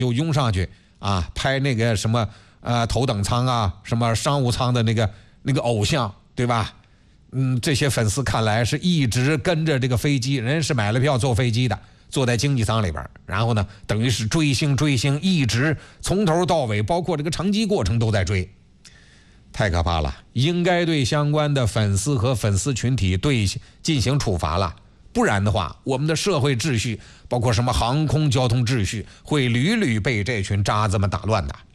就拥上去啊，拍那个什么头等舱啊，什么商务舱的那个偶像，对吧？这些粉丝看来是一直跟着这个飞机，人是买了票坐飞机的，坐在经济舱里边，然后呢，等于是追星，一直从头到尾，包括这个乘机过程都在追，太可怕了！应该对相关的粉丝和粉丝群体进行处罚了，不然的话，我们的社会秩序，包括什么航空交通秩序，会屡屡被这群渣子们打乱的。